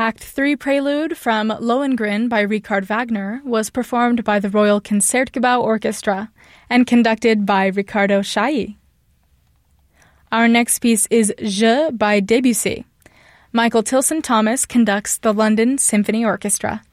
Act 3 Prelude from Lohengrin by Richard Wagner was performed by the Royal Concertgebouw Orchestra and conducted by Riccardo Chailly. Our next piece is Je by Debussy. Michael Tilson Thomas conducts the London Symphony Orchestra.